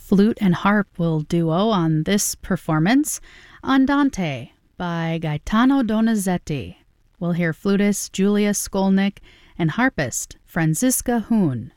Flute and harp will duo on this performance, Andante by Gaetano Donizetti. We'll hear flutist Julia Skolnick and harpist Franziska Huhn.